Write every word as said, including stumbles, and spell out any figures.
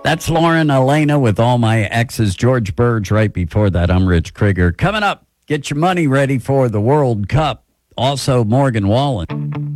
That's Lauren Elena with All My Exes. George Burge right before that. I'm Rich Krieger. Coming up, get your money ready for the World Cup. Also, Morgan Wallen.